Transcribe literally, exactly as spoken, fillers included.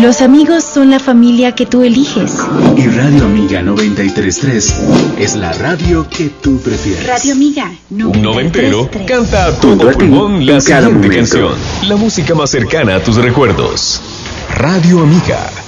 Los amigos son la familia que tú eliges. Y Radio Amiga noventa y tres punto tres es la radio que tú prefieres. Radio Amiga Un noventero canta a todo pulmón la siguiente canción. La música más cercana a tus recuerdos. Radio Amiga.